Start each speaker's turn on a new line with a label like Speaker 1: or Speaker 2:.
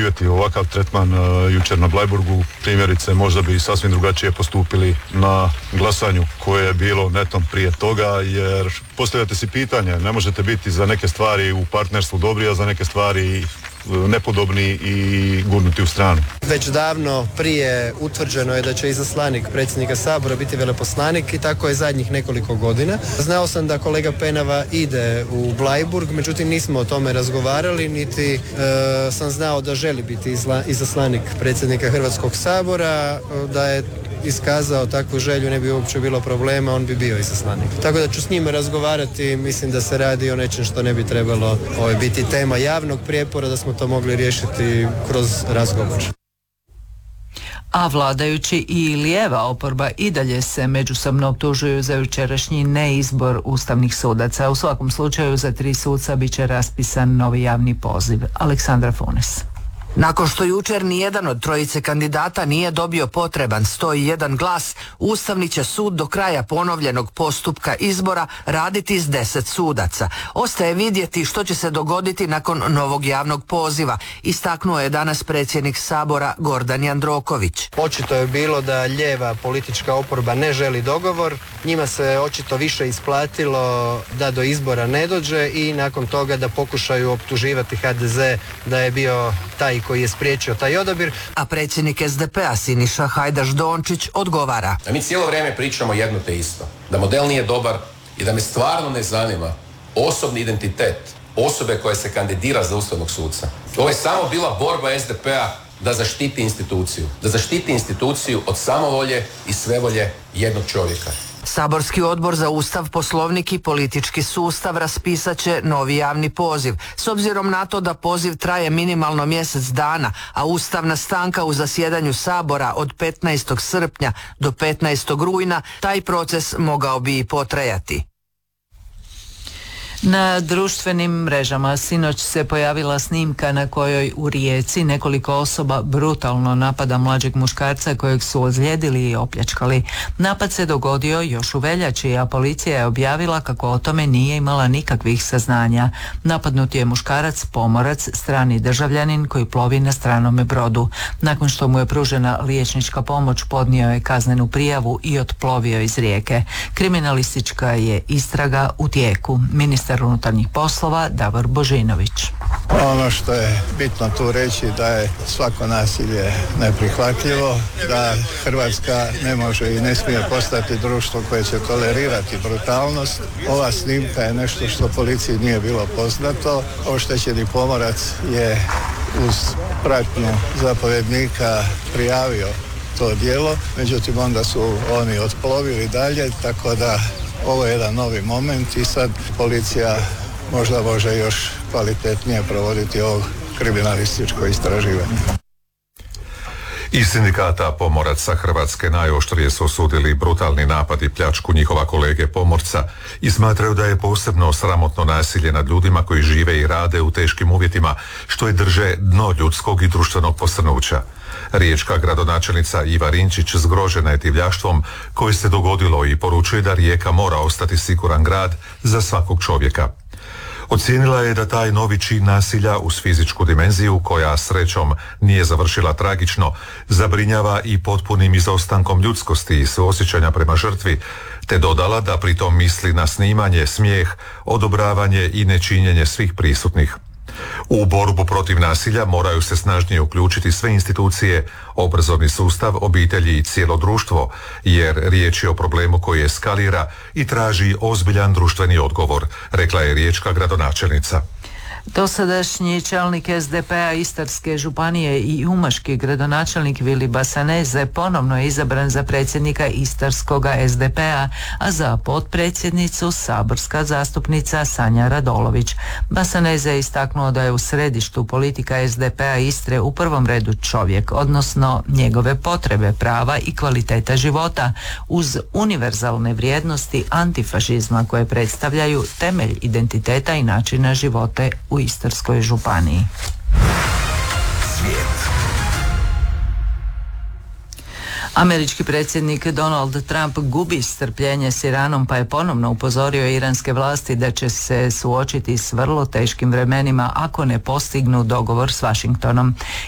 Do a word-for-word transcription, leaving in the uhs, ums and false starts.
Speaker 1: doživjeti ovakav tretman uh, jučer na Bleiburgu. Primjerice, možda bi sasvim drugačije postupili na glasanju koje je bilo netom prije toga, jer postavljate si pitanje, ne možete biti za neke stvari u partnerstvu dobri, a za neke stvari nepodobni i gurnuti u stranu.
Speaker 2: Već davno prije utvrđeno je da će izaslanik predsjednika Sabora biti veleposlanik i tako je zadnjih nekoliko godina. Znao sam da kolega Penava ide u Bleiburg, međutim nismo o tome razgovarali, niti e, sam znao da želi biti izla, izaslanik predsjednika Hrvatskog sabora, da je iskazao takvu želju ne bi uopće bilo problema, on bi bio izaslanik. Tako da ću s njima razgovarati, mislim da se radi o nečem što ne bi trebalo ovaj, biti tema javnog prijepora, da smo to mogli riješiti kroz razgovor.
Speaker 3: A vladajući i lijeva oporba i dalje se međusobno optužuju za jučerašnji neizbor ustavnih sudaca. U svakom slučaju za tri suca bit će raspisan novi javni poziv. Aleksandra Funes.
Speaker 4: Nakon što jučer nijedan od trojice kandidata nije dobio potreban sto jedan glas, Ustavni će sud do kraja ponovljenog postupka izbora raditi s deset sudaca. Ostaje vidjeti što će se dogoditi nakon novog javnog poziva, istaknuo je danas predsjednik Sabora Gordan Jandroković.
Speaker 2: Očito je bilo da lijeva politička oporba ne želi dogovor, njima se očito više isplatilo da do izbora ne dođe i nakon toga da pokušaju optuživati ha de ze da je bio taj koji je spriječio taj odabir.
Speaker 4: A predsjednik es de pe a Siniša Hajdaš Dončić odgovara.
Speaker 5: A mi cijelo vrijeme pričamo jedno te isto. Da model nije dobar i da me stvarno ne zanima osobni identitet osobe koja se kandidira za ustavnog suca. Ovo je samo bila borba es de pe a da zaštiti instituciju. Da zaštiti instituciju od samovolje i svevolje jednog čovjeka.
Speaker 4: Saborski odbor za Ustav, Poslovnik i politički sustav raspisat će novi javni poziv. S obzirom na to da poziv traje minimalno mjesec dana, a ustavna stanka u zasjedanju Sabora od petnaestog srpnja do petnaestog rujna, taj proces mogao bi i potrajati.
Speaker 3: Na društvenim mrežama sinoć se pojavila snimka na kojoj u Rijeci nekoliko osoba brutalno napada mlađeg muškarca kojeg su ozlijedili i opljačkali. Napad se dogodio još u veljači, a policija je objavila kako o tome nije imala nikakvih saznanja. Napadnut je muškarac, pomorac, strani državljanin koji plovi na stranome brodu. Nakon što mu je pružena liječnička pomoć, podnio je kaznenu prijavu i otplovio iz Rijeke. Kriminalistička je istraga u tijeku. Ministar unutarnjih poslova Davor Božinović.
Speaker 6: Ono što je bitno tu reći da je svako nasilje neprihvatljivo, da Hrvatska ne može i ne smije postati društvo koje će tolerirati brutalnost. Ova snimka je nešto što policiji nije bilo poznato. Oštećeni pomorac je uz pratnju zapovjednika prijavio to djelo, međutim onda su oni otplovili dalje, tako da ovo je jedan novi moment i sad policija možda može još kvalitetnije provoditi ovo kriminalističko istraživanje.
Speaker 7: Iz sindikata pomoraca Hrvatske najoštrije su osudili brutalni napad i pljačku njihova kolege pomorca i smatraju da je posebno sramotno nasilje nad ljudima koji žive i rade u teškim uvjetima, što je drže dno ljudskog i društvenog posrnuća. Riječka gradonačelnica Iva Rinčić zgrožena je divljaštvom koje se dogodilo i poručuje da Rijeka mora ostati siguran grad za svakog čovjeka. Ocijenila je da taj novi čin nasilja uz fizičku dimenziju, koja srećom nije završila tragično, zabrinjava i potpunim izostankom ljudskosti i suosjećanja prema žrtvi, te dodala da pritom misli na snimanje, smijeh, odobravanje i nečinjenje svih prisutnih. U borbu protiv nasilja moraju se snažnije uključiti sve institucije, obrazovni sustav, obitelji i cijelo društvo, jer riječ je o problemu koji eskalira i traži ozbiljan društveni odgovor, rekla je riječka gradonačelnica.
Speaker 3: Dosadašnji čelnik es de pe a Istarske županije i umaški gradonačelnik Vili Basaneze ponovno je izabran za predsjednika Istarskoga es de pe a, a za potpredsjednicu saborska zastupnica Sanja Radolović. Basaneze je istaknuo da je u središtu politika es de pe a Istre u prvom redu čovjek, odnosno njegove potrebe, prava i kvaliteta života, uz univerzalne vrijednosti antifašizma koje predstavljaju temelj identiteta i načina života u Istarskoj županiji. Svijet. Američki predsjednik Donald Trump gubi strpljenje s Iranom, pa je ponovno upozorio iranske vlasti da će se suočiti s vrlo teškim vremenima ako ne postignu dogovor s Washingtonom.